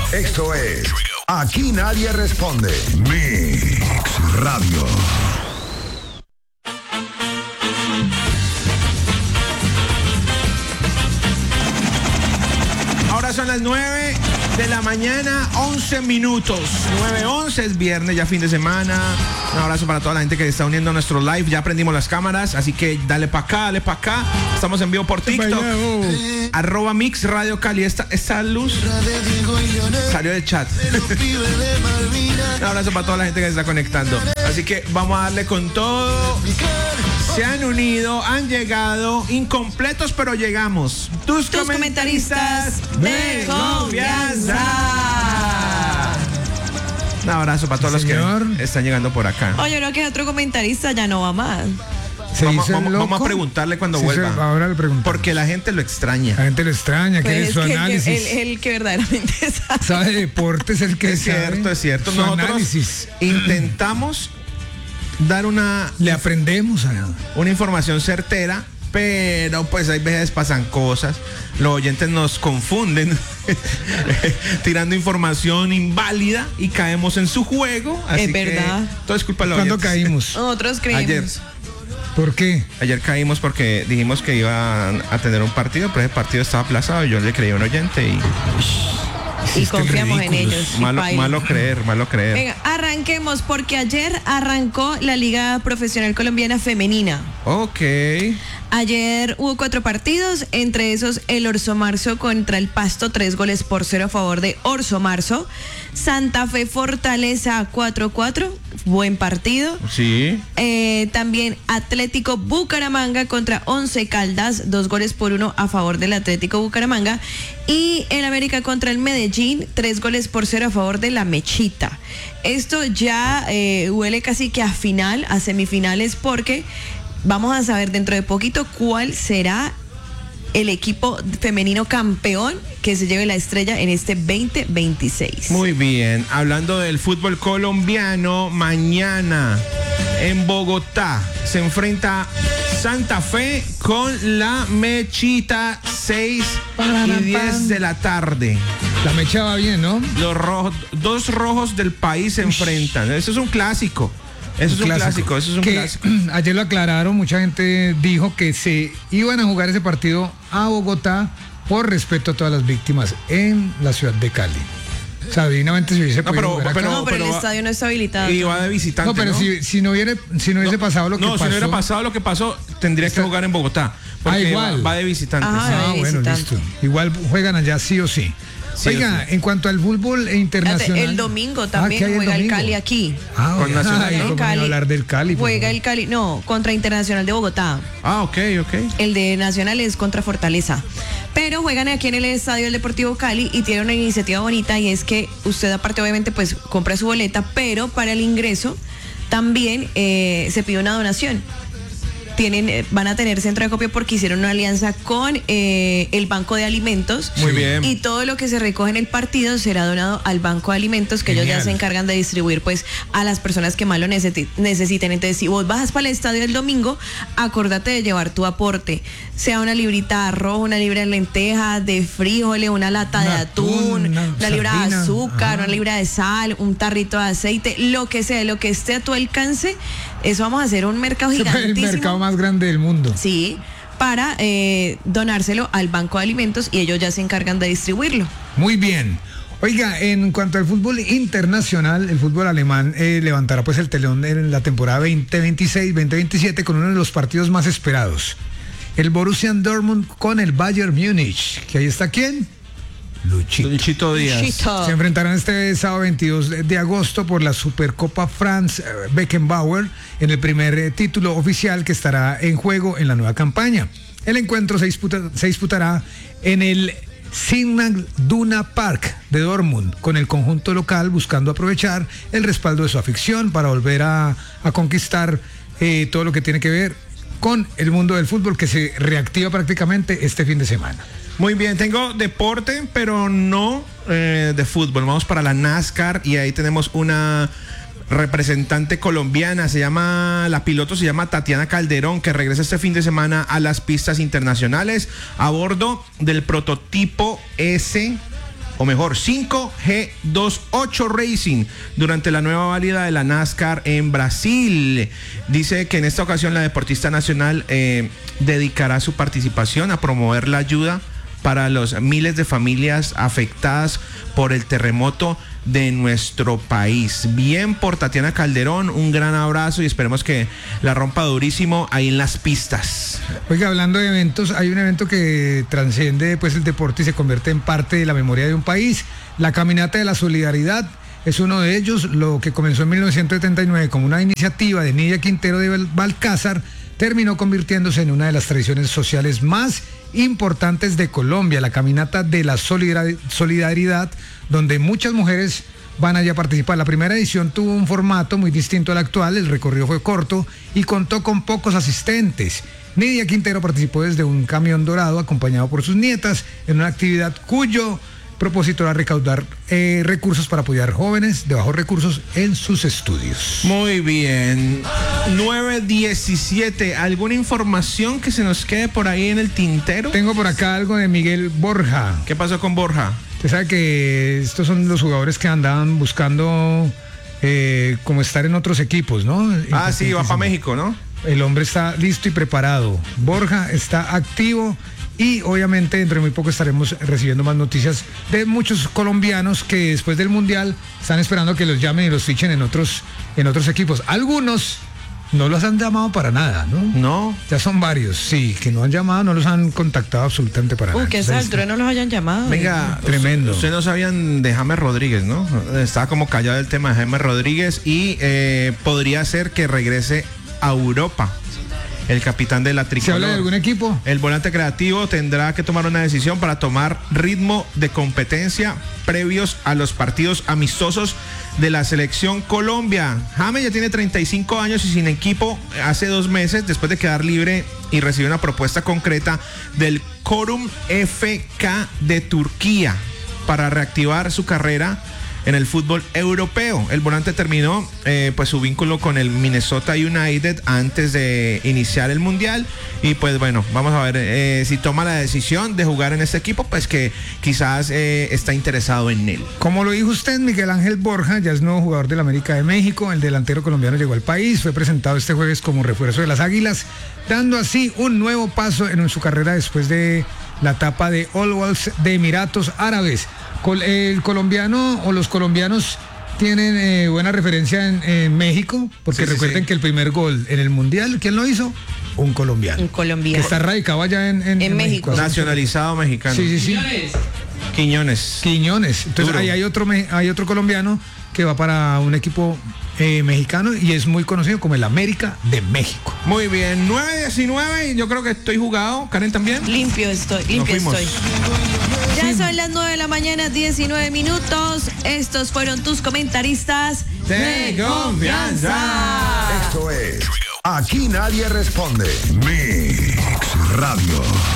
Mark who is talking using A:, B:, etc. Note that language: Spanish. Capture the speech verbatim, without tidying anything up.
A: Esto es Aquí Nadie Responde. Mix Radio.
B: Ahora son las nueve de la mañana, once minutos. nueve once, es viernes, ya fin de semana. Un abrazo para toda la gente que se está uniendo a nuestro live. Ya prendimos las cámaras, así que dale para acá, dale para acá. Estamos en vivo por TikTok. Arroba Mix Radio Cali. Esta, esta luz salió del chat. Un abrazo para toda la gente que se está conectando. Así que vamos a darle con todo. Se han unido, han llegado, incompletos, pero llegamos. Tus,
C: Tus comentaristas, comentaristas de confianza.
B: Un abrazo para todos Señor. los que están llegando por acá.
C: Oye, creo que otro comentarista ya no va más.
B: Vamos, vamos, vamos a preguntarle cuando
D: sí,
B: vuelva.
D: Se, ahora le preguntamos.
B: Porque la gente lo extraña.
D: La gente lo extraña,
C: pues
D: quiere su
C: que
D: análisis.
C: El, el, el que verdaderamente sabe.
D: Sabe deportes, el que
B: es
D: sabe.
B: cierto, es cierto.
D: Su
B: Nosotros
D: análisis.
B: intentamos dar una...
D: Le aprendemos a
B: una información certera, pero pues hay veces pasan cosas. Los oyentes nos confunden tirando información inválida y caemos en su juego. Así
C: es verdad.
B: Que todo es culpa de los
D: ¿Cuándo
B: oyentes.
D: caímos?
C: Nosotros creímos.
B: Ayer.
D: ¿Por qué?
B: Ayer caímos porque dijimos que iban a tener un partido, pero ese partido estaba aplazado y yo le creí a un oyente y...
C: Y confiamos en ellos.
B: Malo, malo creer, malo creer.
C: Venga, arranquemos porque ayer arrancó la Liga Profesional Colombiana Femenina.
B: Ok.
C: Ayer hubo cuatro partidos, entre esos el Orso Marzo contra el Pasto, tres goles por cero a favor de Orso Marzo. Santa Fe Fortaleza cuatro cuatro, buen partido.
B: Sí.
C: Eh, también Atlético Bucaramanga contra Once Caldas, dos goles por uno a favor del Atlético Bucaramanga. Y el América contra el Medellín, tres goles por cero a favor de la Mechita. Esto ya eh, huele casi que a final, a semifinales, porque vamos a saber dentro de poquito cuál será el equipo femenino campeón que se lleve la estrella en este veinte veintiséis.
B: Muy bien, hablando del fútbol colombiano, mañana en Bogotá se enfrenta Santa Fe con la Mechita, seis y diez de la tarde.
D: La Mecha va bien, ¿no?
B: Los rojos, dos rojos del país se enfrentan. Eso es un clásico. Eso es un clásico, eso es un
D: que,
B: clásico.
D: Ayer lo aclararon, mucha gente dijo que se iban a jugar ese partido a Bogotá por respeto a todas las víctimas en la ciudad de Cali. O sea, divinamente se hubiese
B: no,
D: podido
B: pero,
D: jugar acá.
B: pero,
C: no, pero,
B: pero
C: el
B: va,
C: estadio no está habilitado.
B: Y va de visitante,
D: No, pero
B: ¿no?
D: si, si no hubiera, si no hubiese no, pasado lo que
B: no,
D: pasó.
B: No, si no hubiera pasado lo que pasó, tendría
D: está,
B: que jugar en Bogotá. Porque
D: ah, igual.
B: Va, va de visitante.
C: Ajá,
B: sí.
D: Ah,
C: de
D: bueno,
C: visitante.
D: listo. Igual juegan allá sí o sí.
B: Sí,
D: Oiga,
B: sí.
D: en cuanto al fútbol internacional.
C: El domingo también
D: ah,
C: juega
D: el,
C: el Cali aquí.
D: Ah,
B: con Nacional,
D: ay,
B: ¿no?
D: ¿cómo
C: Cali.
D: a hablar del Cali?
C: Juega el Cali, no, contra Internacional de Bogotá.
B: Ah, ok, ok.
C: El de Nacional es contra Fortaleza. Pero juegan aquí en el Estadio del Deportivo Cali y tienen una iniciativa bonita, y es que usted aparte obviamente pues compra su boleta, pero para el ingreso también eh, se pide una donación. Tienen, van a tener centro de acopio porque hicieron una alianza con eh, el Banco de Alimentos.
B: Muy bien.
C: Y todo lo que se recoge en el partido será donado al Banco de Alimentos, que Genial. Ellos ya se encargan de distribuir pues a las personas que más lo necesiten. Entonces, si vos bajas para el estadio el domingo, acordate de llevar tu aporte. Sea una librita de arroz, una libra de lentejas, de frijoles, una lata
D: una
C: de atún,
D: una,
C: una
D: sardina,
C: libra de azúcar,
D: ajá.
C: una libra de sal, un tarrito de aceite, lo que sea, lo que esté a tu alcance. Eso vamos a hacer un mercado gigantísimo.
D: El mercado más grande del mundo.
C: Sí, para eh, donárselo al Banco de Alimentos y ellos ya se encargan de distribuirlo.
D: Muy bien. Oiga, en cuanto al fútbol internacional, el fútbol alemán eh, levantará pues el telón en la temporada veinte veintiséis veinte veintisiete con uno de los partidos más esperados. El Borussia Dortmund con el Bayern Múnich. ¿Que ahí está quién? Luchito.
B: Luchito Díaz.
C: Luchito.
D: Se enfrentarán este sábado veintidós de agosto por la Supercopa Franz Beckenbauer en el primer eh, título oficial que estará en juego en la nueva campaña. El encuentro se, disputa, se disputará en el Signal Iduna Park de Dortmund, con el conjunto local buscando aprovechar el respaldo de su afición para volver a, a conquistar eh, todo lo que tiene que ver con el mundo del fútbol, que se reactiva prácticamente este fin de semana.
B: Muy bien, tengo deporte, pero no eh, de fútbol. Vamos para la NASCAR y ahí tenemos una representante colombiana, se llama, la piloto se llama Tatiana Calderón, que regresa este fin de semana a las pistas internacionales a bordo del prototipo S o mejor, cinco G veintiocho Racing durante la nueva válida de la NASCAR en Brasil. Dice que en esta ocasión la deportista nacional eh, dedicará su participación a promover la ayuda para los miles de familias afectadas por el terremoto de nuestro país. Bien por Tatiana Calderón, un gran abrazo y esperemos que la rompa durísimo ahí en las pistas.
D: Oiga, hablando de eventos, hay un evento que trasciende pues el deporte y se convierte en parte de la memoria de un país. La Caminata de la Solidaridad es uno de ellos, lo que comenzó en mil novecientos setenta y nueve como una iniciativa de Nidia Quintero de Balcázar, terminó convirtiéndose en una de las tradiciones sociales más importantes de Colombia, la Caminata de la Solidaridad, donde muchas mujeres van allá a participar. La primera edición tuvo un formato muy distinto al actual, el recorrido fue corto y contó con pocos asistentes. Nidia Quintero participó desde un camión dorado acompañado por sus nietas en una actividad cuyo propósito era recaudar eh, recursos para apoyar jóvenes de bajos recursos en sus estudios.
B: Muy bien. nueve diecisiete. ¿Alguna información que se nos quede por ahí en el tintero?
D: Tengo por acá algo de Miguel Borja.
B: ¿Qué pasó con Borja?
D: Usted sabe que estos son los jugadores que andaban buscando eh, como estar en otros equipos, ¿no?
B: Ah, sí, va para México, ¿no?
D: El hombre está listo y preparado. Borja está activo. Y obviamente dentro de muy poco estaremos recibiendo más noticias de muchos colombianos que después del Mundial están esperando que los llamen y los fichen en otros, en otros equipos. Algunos no los han llamado para nada, ¿no?
B: No.
D: Ya son varios, sí, que no han llamado, no los han contactado absolutamente para
C: Uy,
D: nada.
C: que esa altura no los hayan llamado.
B: Venga,
D: tremendo.
B: Ustedes no sabían de James Rodríguez, ¿no? Estaba como callado el tema de James Rodríguez y eh, podría ser que regrese a Europa. El capitán de la tricolor.
D: ¿Se habla de algún equipo?
B: El volante creativo tendrá que tomar una decisión para tomar ritmo de competencia previos a los partidos amistosos de la selección Colombia. James ya tiene treinta y cinco años y sin equipo hace dos meses después de quedar libre y recibir una propuesta concreta del Çorum F K de Turquía para reactivar su carrera en el fútbol europeo. El volante terminó eh, pues su vínculo con el Minnesota United antes de iniciar el Mundial y pues bueno, vamos a ver eh, si toma la decisión de jugar en este equipo, pues que quizás eh, está interesado en él.
D: Como lo dijo usted, Miguel Ángel Borja ya es nuevo jugador del América de México. El delantero colombiano llegó al país, fue presentado este jueves como refuerzo de las Águilas, dando así un nuevo paso en su carrera después de la etapa de All Boys de Emiratos Árabes. El colombiano o los colombianos tienen eh, buena referencia en, en México, porque sí, recuerden sí, sí. que el primer gol en el Mundial, ¿quién lo hizo? Un colombiano.
C: Un colombiano.
D: Que está radicado allá en, en,
C: en,
D: en
C: México.
D: México.
B: Nacionalizado mexicano.
D: Sí, sí, sí.
E: Quiñones.
B: Quiñones.
D: Quiñones. Entonces ahí hay otro, hay otro colombiano que va para un equipo eh, mexicano y es muy conocido como el América de México.
B: Muy bien, nueve diecinueve y yo creo que estoy jugado. Karen también.
C: Limpio estoy, limpio estoy. Ya
D: Sí.
C: son las nueve de la mañana, diecinueve minutos. Estos fueron tus comentaristas
B: de confianza.
A: Esto es Aquí Nadie Responde. Mix Radio.